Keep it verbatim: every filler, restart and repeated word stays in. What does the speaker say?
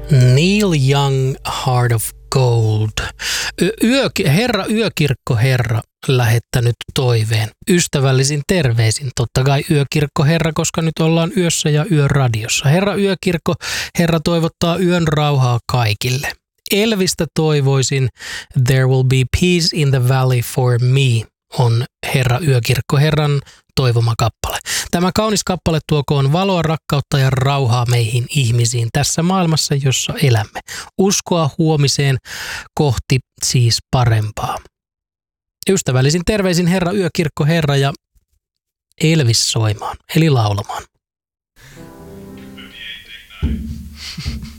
Neil Young, Heart of Gold. Yö, herra Yökirkko Herra lähettänyt toiveen. Ystävällisin terveisin. Totta kai Yökirkko Herra, koska nyt ollaan yössä ja yöradiossa. Herra Yökirkko Herra toivottaa yön rauhaa kaikille. Elvistä toivoisin There will be peace in the valley for me on herra Yökirkko Herran toivoma kappale. Tämä kaunis kappale tuokoon valoa, rakkautta ja rauhaa meihin ihmisiin tässä maailmassa, jossa elämme. Uskoa huomiseen kohti siis parempaa. Ystävällisin terveisin herra Yökirkko Herra ja Elvis soimaan, eli laulamaan.